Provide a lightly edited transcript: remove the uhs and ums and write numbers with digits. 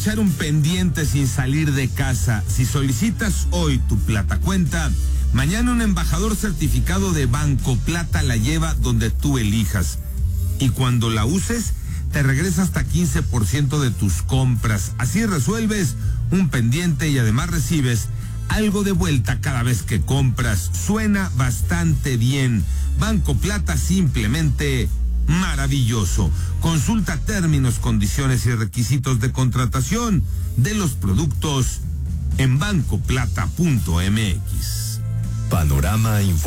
echar un pendiente sin salir de casa. Si solicitas hoy tu Plata Cuenta, mañana un embajador certificado de Banco Plata la lleva donde tú elijas. Y cuando la uses, te regresa hasta 15% de tus compras. Así resuelves un pendiente y además recibes algo de vuelta cada vez que compras. Suena bastante bien. Banco Plata, simplemente maravilloso. Consulta términos, condiciones y requisitos de contratación de los productos en bancoplata.mx. Panorama Info.